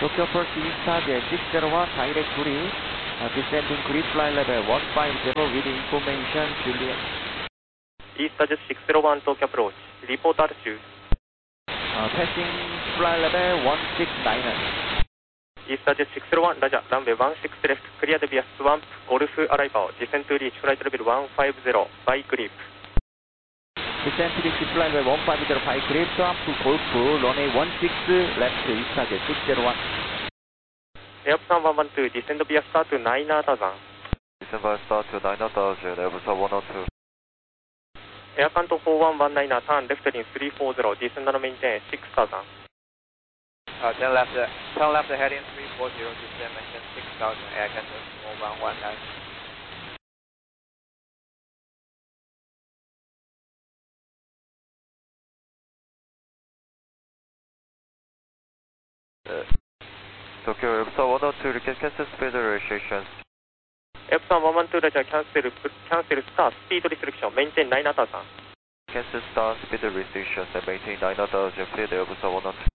Tokyo First East target 601, direct grid, descending grid flight level 150 with information, Juliet. East target 601, Tokyo approach, report altitude. Passing flight level 1699. East target 601, Roger, runway 16 left, clear the via swamp, Golf arrival, descend to reach flight level 150, by grip. Descend to reach flight level 150 by grip, swamp to Golf, runway 16 left, East target 601. Airbus 112, descend via start to 9000. Descend via start to 9000, Airbus 102. Air Canto 4119, turn left heading 340, descend and maintain 6000. 10 left heading 340, descend maintain 6000, Air Canto 4119. Tokyo Airbus 102, request cancel speed restrictions. Airbus 112, Roger, cancel start, speed restriction, maintain 9000. Cancel start speed restrictions and maintain 9000, clear the Airbus 102.